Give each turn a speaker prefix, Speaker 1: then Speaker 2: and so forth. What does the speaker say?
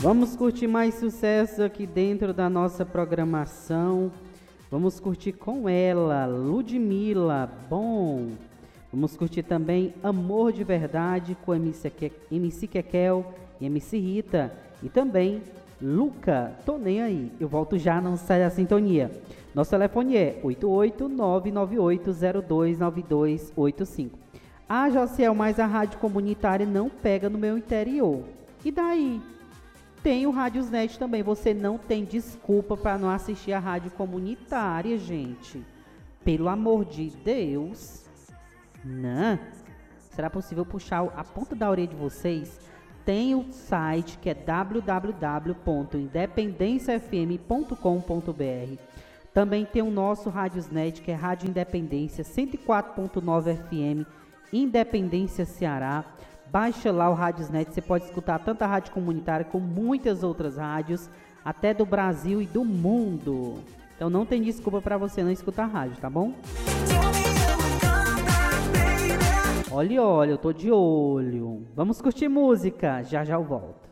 Speaker 1: Vamos curtir mais sucesso aqui dentro da nossa programação. Vamos curtir com ela, Ludmilla, bom. Vamos curtir também Amor de Verdade com MC Kekel e MC Rita. E também Luca, tô nem aí. Eu volto já, não sai da sintonia. Nosso telefone é 88998029285. Ah, Josiel, mas a rádio comunitária não pega no meu interior. E daí? Tem o Rádiosnet também. Você não tem desculpa para não assistir a rádio comunitária, gente. Pelo amor de Deus. Não. Será possível puxar a ponta da orelha de vocês? Tem o site que é www.independenciafm.com.br. Também tem o nosso Rádiosnet, que é Rádio Independência 104.9 FM, Independência, Ceará. Baixa lá o Rádiosnet, você pode escutar tanto a rádio comunitária como muitas outras rádios, até do Brasil e do mundo. Então não tem desculpa para você não escutar a rádio, tá bom? Olha, eu tô de olho. Vamos curtir música, já eu volto.